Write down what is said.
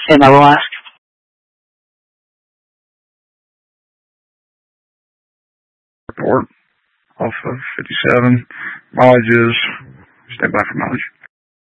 And I will ask. Report off of 57. Mileage is, stay by for mileage.